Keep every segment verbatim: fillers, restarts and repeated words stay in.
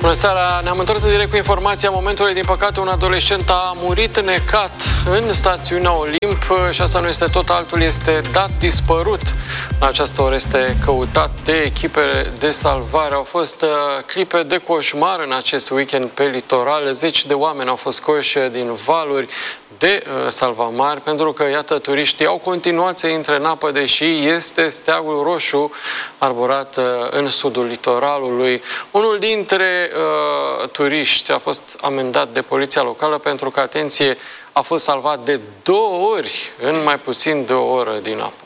Bună seara! Ne-am întors în direct cu informația momentului. Din păcate, un adolescent a murit necat în stațiunea Olimp și asta nu este tot, altul este dat dispărut. În această oră este căutat de echipele de salvare. Au fost clipe de coșmar în acest weekend pe litoral. Zeci de oameni au fost scoși din valuri de uh, salvamari, pentru că, iată, turiștii au continuat să intre în apă, deși este steagul roșu arborat uh, în sudul litoralului. Unul dintre uh, turiști a fost amendat de poliția locală pentru că, atenție, a fost salvat de două ori în mai puțin de o oră din apă.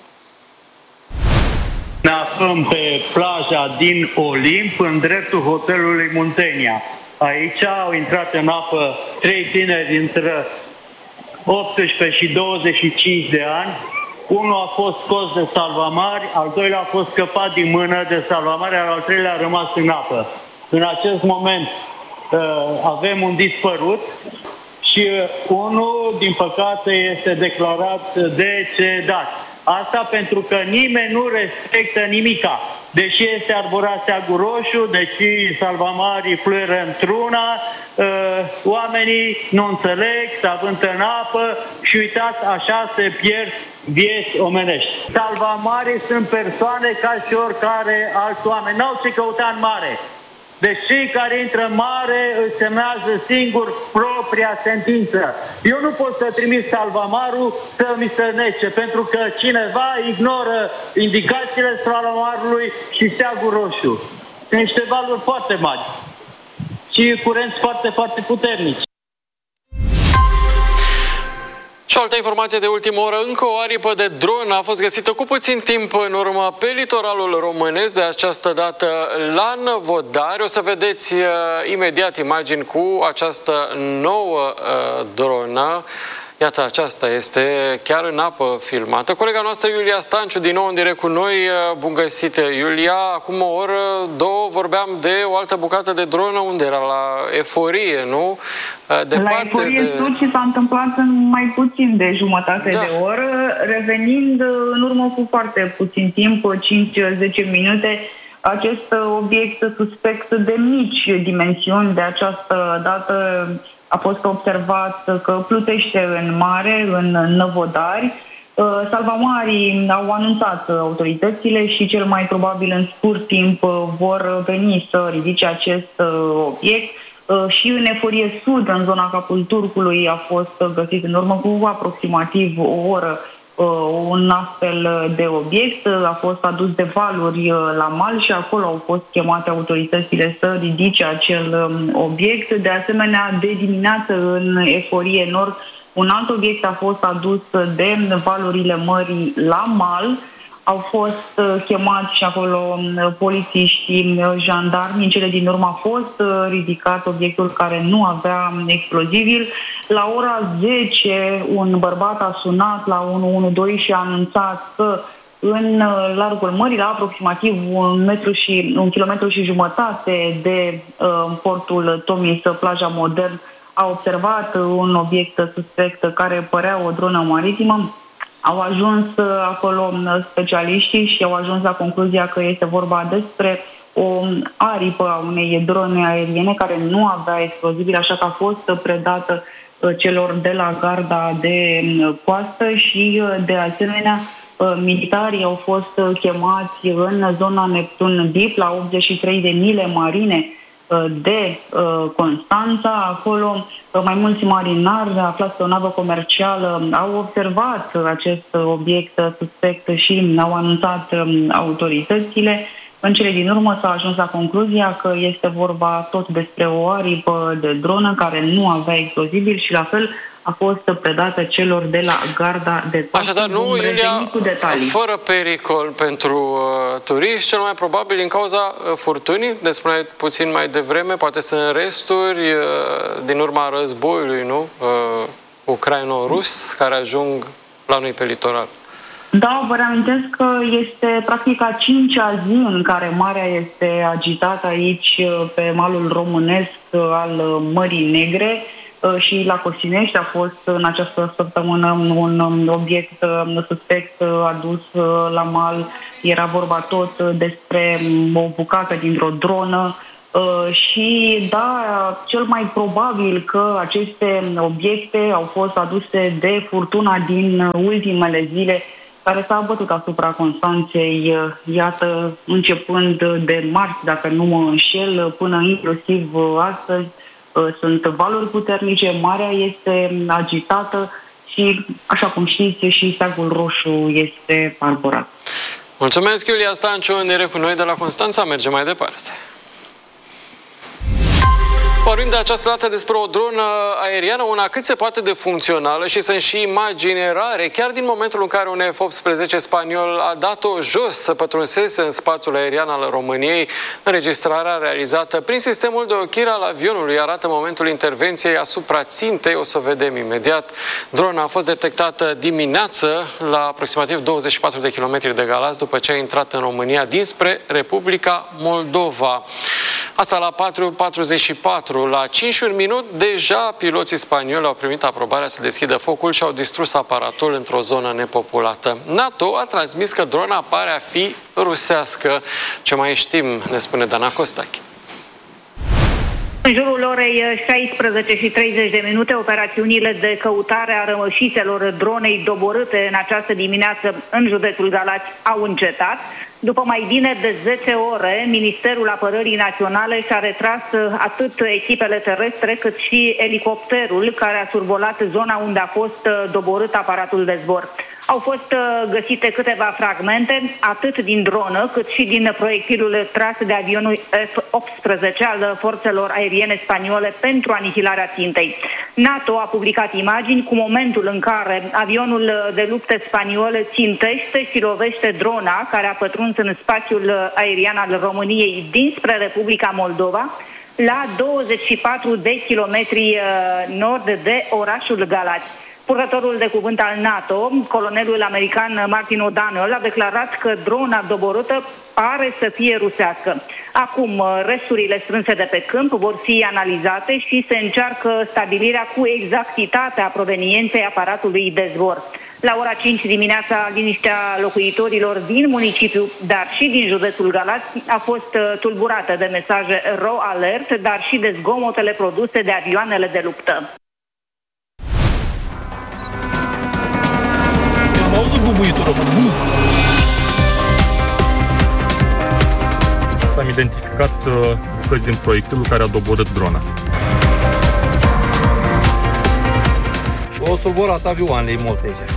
Ne aflăm pe plaja din Olimp, în dreptul hotelului Muntenia. Aici au intrat în apă trei tineri dintre optsprezece și douăzeci și cinci de ani. Unul a fost scos de salvamari, al doilea a fost scăpat din mână de salvamari, iar al treilea a rămas în apă. În acest moment avem un dispărut și unul, din păcate, este declarat decedat. Asta pentru că nimeni nu respectă nimica. Deși este arborat steagul roșu, deși salvamarii fluieră într-una, oamenii nu înțeleg, se avântă în apă și uitați, așa se pierd vieți omenești. Salvamarii sunt persoane ca și oricare alți oameni. N-au ce căuta în mare. Deci cei care intră în mare își semnează singur propria sentință. Eu nu pot să trimit salvamarul să mi se nece, pentru că cineva ignoră indicațiile salvamarului și steagul roșu. Sunt niște valuri foarte mari și curenți foarte, foarte puternici. Și o altă informație de ultimă oră, încă o aripă de dron a fost găsită cu puțin timp în urmă pe litoralul românesc, de această dată la Năvodari. O să vedeți uh, imediat imagini cu această nouă uh, dronă. Iată, aceasta este chiar în apă filmată. Colega noastră Iulia Stanciu, din nou în direct cu noi. Bun găsit, Iulia. Acum o oră, două, vorbeam de o altă bucată de dronă. Unde era? La Eforie, nu? Departe la Eforie de... Sud și s-a întâmplat în mai puțin de jumătate da. de oră, revenind în urmă cu foarte puțin timp, cinci zece minute, acest obiect suspect de mici dimensiuni, de această dată a fost observat că plutește în mare, în Năvodari. Salvamarii au anunțat autoritățile și cel mai probabil în scurt timp vor veni să ridice acest obiect. Și în Eforie Sud, în zona Capul Turcului, a fost găsit în urmă cu aproximativ o oră un astfel de obiect. A fost adus de valuri la mal și acolo au fost chemate autoritățile să ridice acel obiect. De asemenea, de dimineață în Eforie Nord, un alt obiect a fost adus de valurile mării la mal. Au fost chemați și acolo polițiștii, jandarmi. În cele din urmă a fost ridicat obiectul care nu avea explozibil. La ora zece, un bărbat a sunat la unu unu doi și a anunțat că în largul mării, la aproximativ un, metru și, un kilometru și jumătate de uh, portul Tomis, plaja Modern, a observat un obiect suspect care părea o dronă maritimă. Au ajuns acolo specialiștii și au ajuns la concluzia că este vorba despre o aripă a unei drone aeriene care nu avea explozibil, așa că a fost predată celor de la garda de coastă și, de asemenea, militarii au fost chemați în zona Neptun Deep, la optzeci și trei de mile marine de Constanța. Acolo mai mulți marinari aflați pe o navă comercială au observat acest obiect suspect și au anunțat autoritățile. În cele din urmă s-a ajuns la concluzia că este vorba tot despre o aripă de dronă care nu avea explozibil și la fel a fost predată celor de la garda de coastă. Așadar, nu, Iulia, fără pericol pentru uh, turiști, cel mai probabil din cauza uh, furtunii, de spuneai puțin mai devreme, poate sunt resturi uh, din urma războiului, nu? Uh, ucraino-rus, care ajung la noi pe litoral. Da, vă reamintesc că este practic a cincea zi în care marea este agitată aici pe malul românesc al Mării Negre. Și la Cosinești a fost în această săptămână un obiect suspect adus la mal. Era vorba tot despre o bucată dintr-o dronă Și da, cel mai probabil că aceste obiecte au fost aduse de furtuna din ultimele zile care s-a abătut asupra Constanței, iată, începând de marți, dacă nu mă înșel, până inclusiv astăzi. Sunt valuri puternice, marea este agitată și, așa cum știți, și steagul roșu este arborat. Mulțumesc, Iulia Stanciu, în direct cu noi de la Constanța. Mergem mai departe. Vorbim de această dată despre o dronă aeriană, una cât se poate de funcțională și sunt și imagini rare, chiar din momentul în care un F optsprezece spaniol a dat-o jos să pătrunseze în spațiul aerian al României. Înregistrarea realizată prin sistemul de ochire al avionului arată momentul intervenției asupra țintei, o să vedem imediat. Drona a fost detectată dimineață la aproximativ douăzeci și patru de kilometri de Galați după ce a intrat în România dinspre Republica Moldova. Asta la patru patruzeci și patru. La cinci și un minut, deja piloții spanioli au primit aprobarea să deschidă focul și au distrus aparatul într-o zonă nepopulată. NATO a transmis că drona pare a fi rusească. Ce mai știm, ne spune Dana Costache. În jurul orei șaisprezece și treizeci de minute, operațiunile de căutare a rămășițelor dronei doborâte în această dimineață în județul Galați au încetat. După mai bine de zece ore, Ministerul Apărării Naționale și-a retras atât echipele terestre cât și elicopterul care a survolat zona unde a fost doborât aparatul de zbor. Au fost găsite câteva fragmente, atât din dronă, cât și din proiectilul tras de avionul F optsprezece al forțelor aeriene spaniole pentru anihilarea țintei. NATO a publicat imagini cu momentul în care avionul de luptă spaniol țintește și lovește drona care a pătruns în spațiul aerian al României dinspre Republica Moldova, la douăzeci și patru de kilometri nord de orașul Galați. Purtătorul de cuvânt al NATO, colonelul american Martin O'Donnell, a declarat că drona doborâtă pare să fie rusească. Acum, resturile strânse de pe câmp vor fi analizate și se încearcă stabilirea cu exactitate a provenienței aparatului de zbor. La ora cinci dimineața, liniștea locuitorilor din municipiu, dar și din județul Galați, a fost tulburată de mesaje RAW alert, dar și de zgomotele produse de avioanele de luptă. Am auzit bubuitură, bum! Am identificat uh, bucăți din proiectilul care a doborât drona. O survolat avioanele multe aici.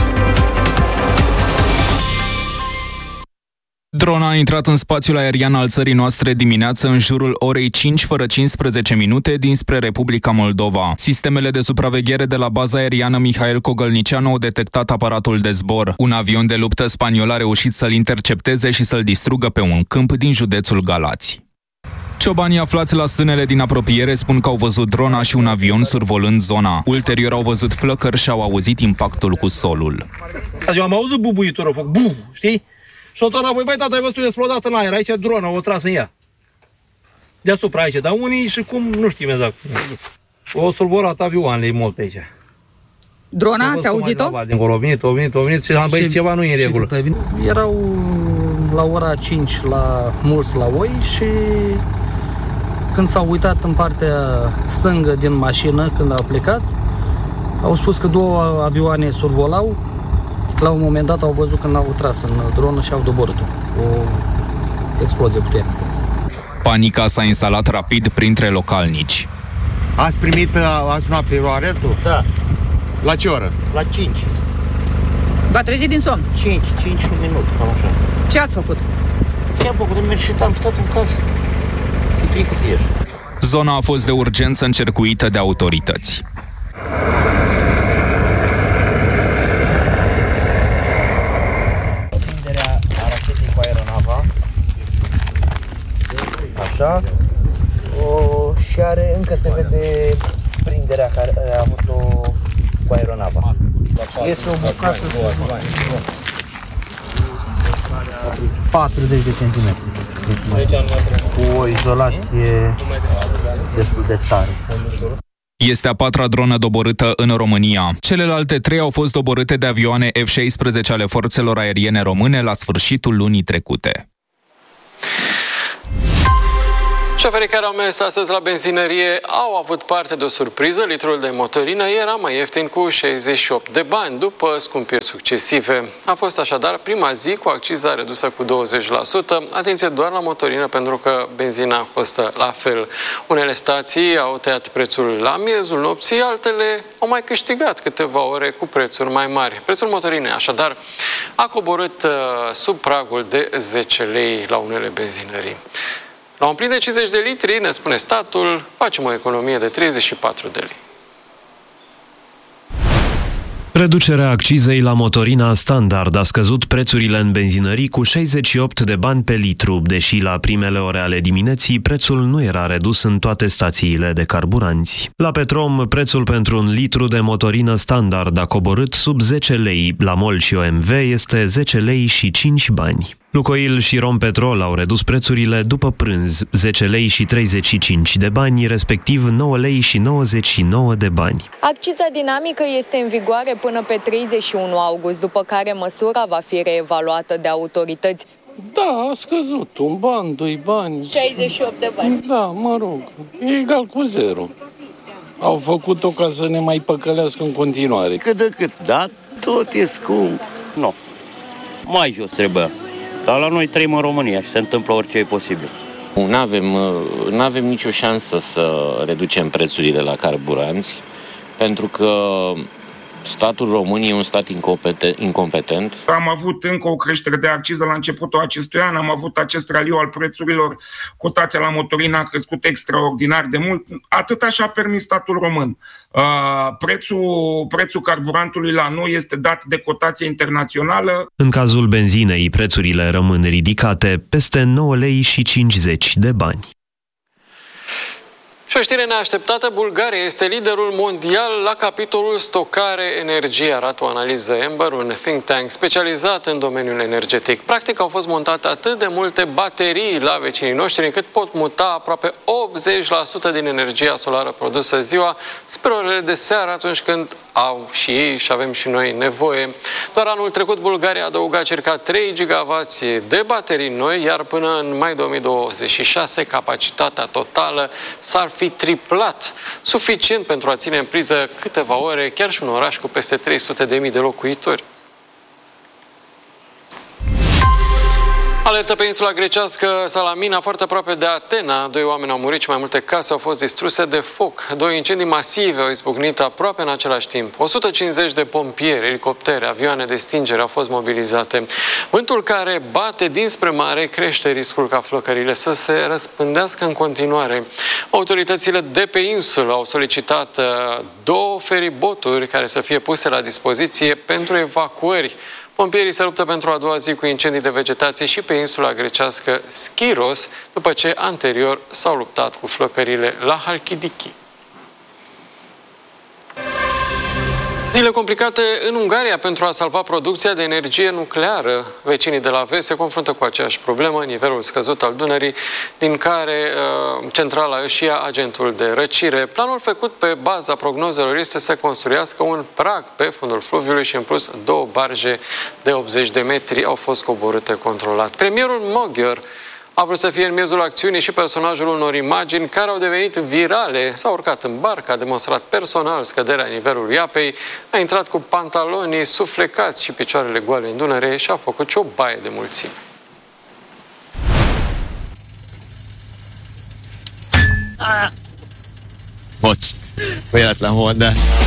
Drona a intrat în spațiul aerian al țării noastre dimineață în jurul orei cinci fără cincisprezece minute dinspre Republica Moldova. Sistemele de supraveghere de la baza aeriană Mihail Cogălnicianu au detectat aparatul de zbor. Un avion de luptă spaniol a reușit să-l intercepteze și să-l distrugă pe un câmp din județul Galați. Ciobanii aflați la stânele din apropiere spun că au văzut drona și un avion survolând zona. Ulterior au văzut flăcări și au auzit impactul cu solul. Eu am auzit bubuitură, foc, bum, știi? Și o tot apoi, băi, tata, ai văzut explodat în aer, aici drona, o tras în ea. Deasupra aici, dar unii și cum, nu știm exact. O survolat avioanele multe aici. Drona, ați auzit-o? Dincolo, au venit, au venit, au venit și am băi, ceva nu e în regulă. Erau la ora cinci la mulți la oi și când s-au uitat în partea stângă din mașină, când au plecat, au spus că două avioane survolau. La un moment dat au văzut că n-au tras în dronă și au doborât-o. O explozie puternică. Panica s-a instalat rapid printre localnici. Ați primit azi noapte alertul? Da. La ce oră? La cinci. V-a trezit din somn? cinci, cinci și un minut, cam așa. Ce ați făcut? Ce am făcut? Am mers și am stat în casă. E frică să ieși. Zona a fost de urgență încercuită de autorități. Așa. O, și are, încă se vede prinderea care a avut-o cu aeronava. Este o bucată patruzeci de centimetri. Cu o izolație destul de tare. Este a patra dronă doborâtă în România. Celelalte trei au fost doborâte de avioane F șaisprezece ale forțelor aeriene române la sfârșitul lunii trecute. Șoferii care au mers astăzi la benzinărie au avut parte de o surpriză. Litrul de motorină era mai ieftin cu șaizeci și opt de bani, după scumpiri succesive. A fost așadar prima zi cu acciza redusă cu douăzeci la sută. Atenție doar la motorină, pentru că benzina costă la fel. Unele stații au tăiat prețul la miezul nopții, altele au mai câștigat câteva ore cu prețuri mai mari. Prețul motorinei, așadar, a coborât uh, sub pragul de zece lei la unele benzinării. La un plin de cincizeci de litri, ne spune statul, facem o economie de treizeci și patru de lei. Reducerea accizei la motorina standard a scăzut prețurile în benzinării cu șaizeci și opt de bani pe litru, deși la primele ore ale dimineții prețul nu era redus în toate stațiile de carburanți. La Petrom, prețul pentru un litru de motorină standard a coborât sub zece lei, la MOL și O M V este zece lei și cinci bani. Lucoil și Rompetrol au redus prețurile după prânz, zece lei și treizeci și cinci de bani, respectiv nouă lei și nouăzeci și nouă de bani. Acciza dinamică este în vigoare până pe treizeci și unu august, după care măsura va fi reevaluată de autorități. Da, a scăzut, un ban, doi bani. șaizeci și opt de bani. Da, mă rog, e egal cu zero. Au făcut-o ca să ne mai păcălească în continuare. Cât de cât, da, tot e scump. Nu, mai jos trebuia. Dar la noi trăim în România și se întâmplă orice e posibil. Nu avem, nu avem nicio șansă să reducem prețurile la carburanți, pentru că statul român e un stat incompetent. Am avut încă o creștere de acciză la începutul acestui an, am avut acest raliu al prețurilor, cotația la motorină a crescut extraordinar de mult, atât așa a permis statul român. Uh, prețul, prețul carburantului la noi este dat de cotație internațională. În cazul benzinei, prețurile rămân ridicate, peste nouă lei și cincizeci de bani. Și o știre neașteptată, Bulgaria este liderul mondial la capitolul stocare energie, arată o analiză Ember, un think tank specializat în domeniul energetic. Practic au fost montate atât de multe baterii la vecinii noștri încât pot muta aproape optzeci la sută din energia solară produsă ziua spre orele de seară, atunci când au și ei și avem și noi nevoie. Doar anul trecut Bulgaria a adăugat circa trei gigavați de baterii noi, iar până în mai două mii douăzeci și șase capacitatea totală s-ar fi triplat, suficient pentru a ține în priză câteva ore chiar și un oraș cu peste trei sute de mii de locuitori. Alertă pe insula grecească Salamina, foarte aproape de Atena. Doi oameni au murit și mai multe case au fost distruse de foc. Două incendii masive au izbucnit aproape în același timp. o sută cincizeci de pompieri, elicoptere, avioane de stingere au fost mobilizate. Vântul care bate dinspre mare crește riscul ca flăcările să se răspândească în continuare. Autoritățile de pe insulă au solicitat două feriboturi care să fie puse la dispoziție pentru evacuări. Pompierii se luptă pentru a doua zi cu incendii de vegetație și pe insula grecească Schiros, după ce anterior s-au luptat cu flăcările la Halkidiki. Zile complicate în Ungaria pentru a salva producția de energie nucleară. Vecinii de la vest se confruntă cu aceeași problemă, nivelul scăzut al Dunării, din care uh, centrala își ia agentul de răcire. Planul făcut pe baza prognozelor este să construiască un prag pe fundul fluviului și în plus două barje de optzeci de metri au fost coborâte controlat. Premierul Magyar a vrut să fie în miezul acțiunii și personajul unor imagini care au devenit virale. S-a urcat în barcă, a demonstrat personal scăderea nivelului apei, a intrat cu pantalonii suflecați și picioarele goale în Dunăre și a făcut și o baie de mulțime. Bocs, oiat la Honda.